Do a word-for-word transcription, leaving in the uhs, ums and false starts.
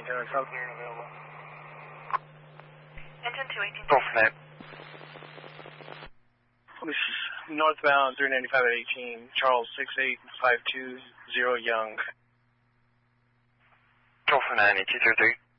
ninety-seven South clear and available. Engine two eighteen. Go for that. This is northbound three ninety-five at eighteen, Charles six eight five two zero Young. Go for ninety two three three.